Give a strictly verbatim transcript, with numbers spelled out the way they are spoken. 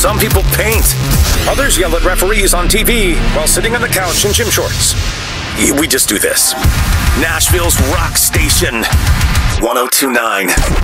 Some people paint. Others yell at referees on T V while sitting on the couch in gym shorts. We just do this. Nashville's rock station, one oh two point nine.